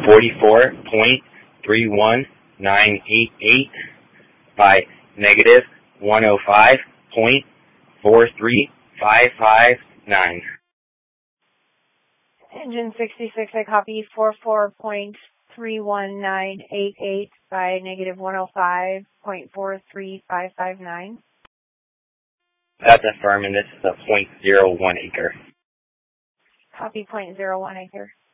44.31988 by negative 105.43559. Engine 66, I copy 44.31988 by negative 105.43559. That's affirmed, and this is a .01 acre. Copy .01 acre.